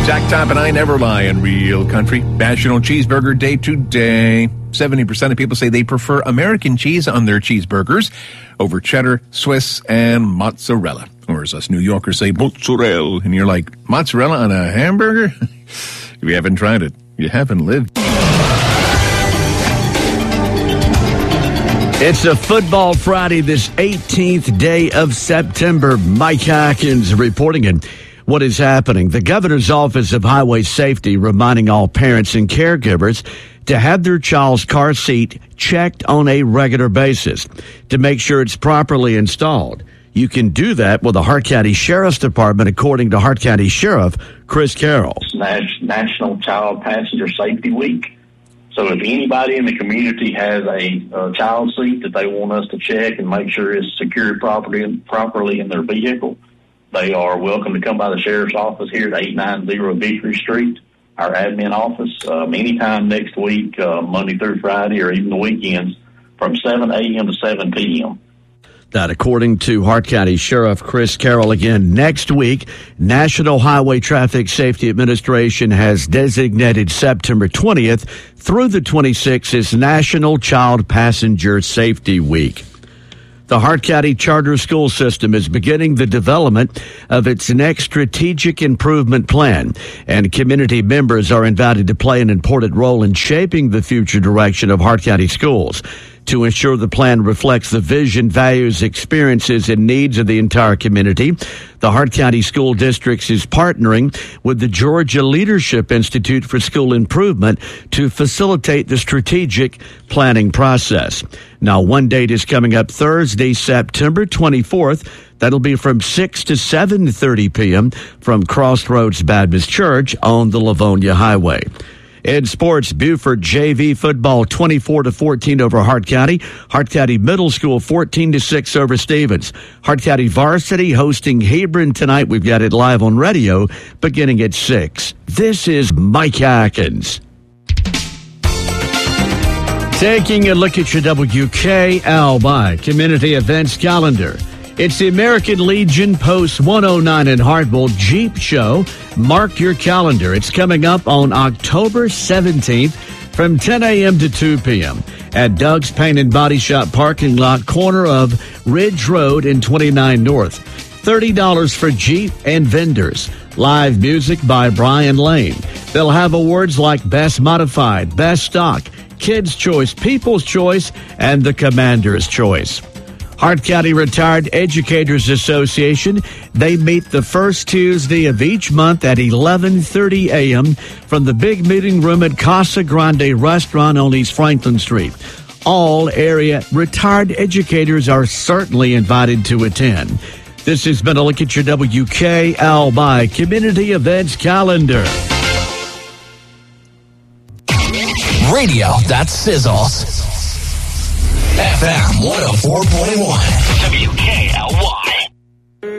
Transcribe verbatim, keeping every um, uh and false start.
Jack Top and I never lie in real country. National Cheeseburger Day today. seventy percent of people say they prefer American cheese on their cheeseburgers over cheddar, Swiss, and mozzarella. Or as us New Yorkers say, mozzarella. And you're like, mozzarella on a hamburger? If you haven't tried it, you haven't lived. It's a Football Friday, this eighteenth day of September. Mike Atkins reporting in. What is happening? The Governor's Office of Highway Safety reminding all parents and caregivers to have their child's car seat checked on a regular basis to make sure it's properly installed. You can do that with the Hart County Sheriff's Department, according to Hart County Sheriff Chris Carroll. It's National Child Passenger Safety Week. So if anybody in the community has a, a child seat that they want us to check and make sure it's secured properly, properly in their vehicle, they are welcome to come by the Sheriff's Office here at eight ninety Victory Street, our admin office, um, anytime next week, uh, Monday through Friday, or even the weekends, from seven a.m. to seven p.m. That, according to Hart County Sheriff Chris Carroll, again, next week, National Highway Traffic Safety Administration has designated September twentieth through the twenty-sixth as National Child Passenger Safety Week. The Hart County Charter School System is beginning the development of its next strategic improvement plan, and community members are invited to play an important role in shaping the future direction of Hart County schools. To ensure the plan reflects the vision, values, experiences, and needs of the entire community, the Hart County School Districts is partnering with the Georgia Leadership Institute for School Improvement to facilitate the strategic planning process. Now, one date is coming up Thursday, September twenty-fourth. That'll be from six to seven thirty p.m. from Crossroads Baptist Church on the Livonia Highway. In sports, Buford J V football twenty-four to fourteen over Hart County. Hart County Middle School fourteen to six over Stevens. Hart County Varsity hosting Hebron tonight. We've got it live on radio beginning at six. This is Mike Atkins. Taking a look at your W K L Y community events calendar. It's the American Legion Post one oh nine in Hartwell Jeep Show. Mark your calendar. It's coming up on October seventeenth from ten a.m. to two p.m. at Doug's Paint and Body Shop parking lot, corner of Ridge Road and twenty-nine North. thirty dollars for Jeep and vendors. Live music by Brian Lane. They'll have awards like Best Modified, Best Stock, Kids' Choice, People's Choice, and the Commander's Choice. Hart County Retired Educators Association, they meet the first Tuesday of each month at eleven thirty a.m. from the big meeting room at Casa Grande Restaurant on East Franklin Street. All area retired educators are certainly invited to attend. This has been a look at your W K L Y Community Events Calendar. Radio that sizzles. F M one oh four point one. W K